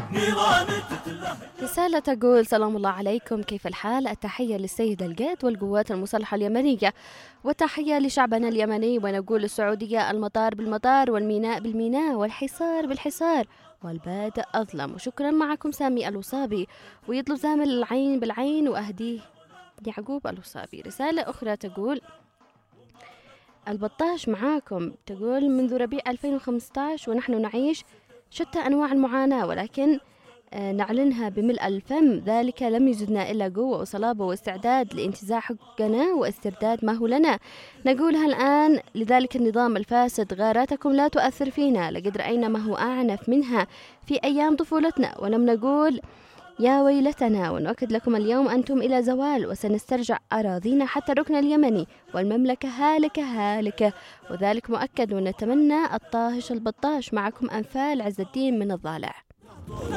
رسالة تقول: سلام الله عليكم، كيف الحال؟ التحية للسيد القائد والقوات المسلحة اليمنية، والتحية لشعبنا اليمني، ونقول السعودية المطار بالمطار والميناء بالميناء والحصار بالحصار والبادئ أظلم. وشكرا. معكم سامي الوصابي، ويطلب زامل العين بالعين وأهديه يعقوب الوصابي. رسالة أخرى تقول: البطاش معاكم، تقول منذ ربيع 2015 ونحن نعيش شتى أنواع المعاناة، ولكن نعلنها بملء الفم، ذلك لم يزدنا إلا قوة وصلابة واستعداد لانتزاع حقنا واسترداد ما هو لنا. نقولها الآن لذلك النظام الفاسد: غاراتكم لا تؤثر فينا، لقد رأينا ما هو أعنف منها في أيام طفولتنا ولم نقول يا ويلتنا. ونؤكد لكم اليوم أنتم إلى زوال، وسنسترجع أراضينا حتى الركن اليمني، والمملكة هالكة هالكة، وذلك مؤكد. ونتمنى الطاهش البطاش. معكم أنفال عز الدين من الضالع.